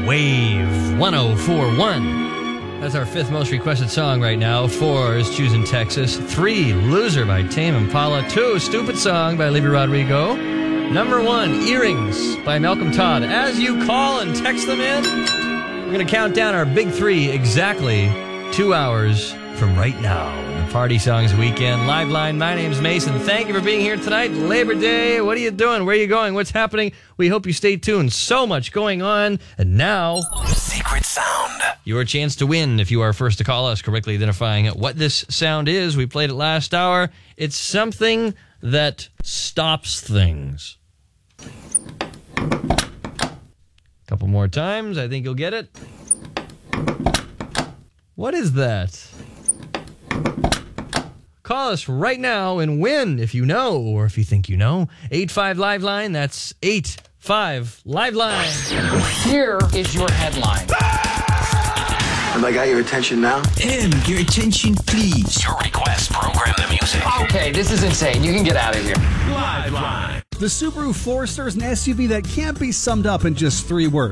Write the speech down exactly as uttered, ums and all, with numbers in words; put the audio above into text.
Wave one oh four point one. That's our fifth most requested song right now. Four is Choosing Texas. Three, Loser by Tame Impala. Two, Stupid Song by Olivia Rodrigo. Number one, Earrings by Malcolm Todd. As you call and text them in, we're going to count down our big three exactly two hours from right now. The Party Songs Weekend Live Line. My name's Mason. Thank you for being here tonight. Labor Day. What are you doing? Where are you going? What's happening? We hope you stay tuned. So much going on. And now, Secret Sound. Your chance to win if you are first to call us, correctly identifying what this sound is. We played it last hour. It's something that stops things. Couple more times. I think you'll get it. What is that? Call us right now and win if you know, or if you think you know. eight five Live Line, that's eight five Live Line. Here is your headline. Have I got your attention now? M, your attention, please. Your request, program the music. Okay, this is insane. You can get out of here. Live Line. The Subaru Forester is an S U V that can't be summed up in just three words.